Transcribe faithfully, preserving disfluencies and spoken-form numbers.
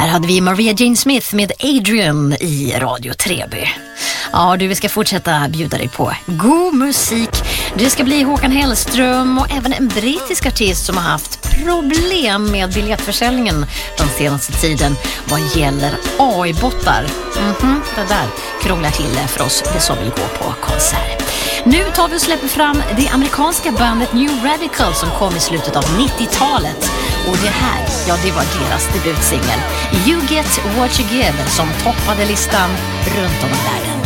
Där hade vi Maria Jane Smith med Adrian i Radio Treby. Ja du, vi ska fortsätta bjuda dig på god musik. Det ska bli Håkan Hellström och även en brittisk artist som har haft problem med biljettförsäljningen den senaste tiden vad gäller A I-bottar. Mhm, det där krånglar till för oss det som vill gå på konsert. Nu tar vi och släpper fram det amerikanska bandet New Radical som kom i slutet av nittiotalet. Och det här, ja det var deras debutsingel You Get What You Give som toppade listan runt om i världen.